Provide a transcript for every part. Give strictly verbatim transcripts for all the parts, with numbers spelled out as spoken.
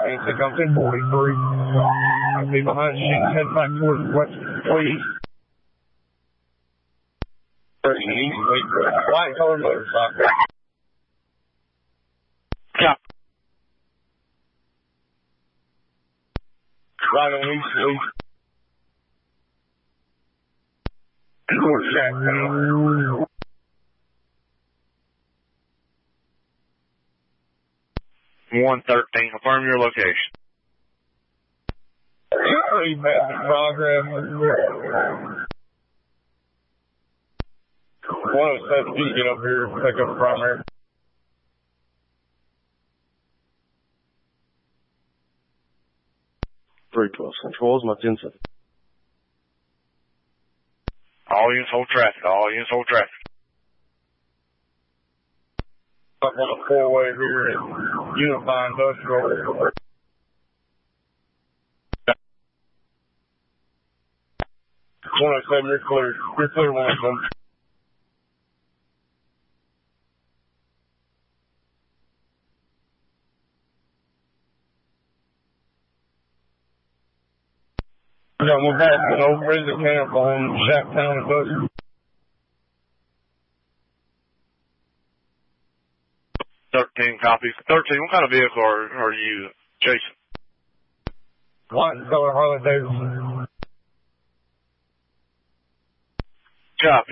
I think I'm in forty-three. I'll be behind you. Head back towards west, please. East, white color motorcycle. Copy. Right on east, please. North Jack. one thirteen, confirm your location. Progress. one oh seven, you get up here, pick up primary. three twelve Central, my ten seven. All units hold traffic, all units hold traffic. Up on the four-way here at Unify Industrial. one oh seven, you're clear. You're clear, one oh seven. Yeah, we're back over in the camp on Jacktown Industrial. thirteen copies. thirteen, what kind of vehicle are, are you chasing? White color Harley Davidson. Copy.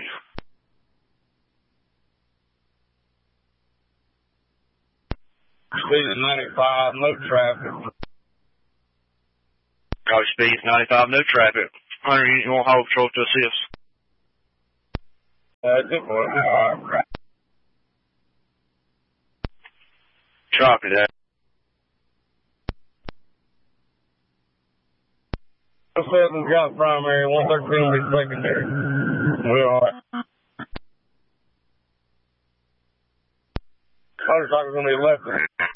Speed at ninety-five, no traffic. Copy speed, ninety-five, no traffic. one hundred unit, you want Highway Patrol to assist? Uh, good boy, good boy. Copy that. seven got primary, one thirteen will be secondary. We are. Motorcycle's going to be left.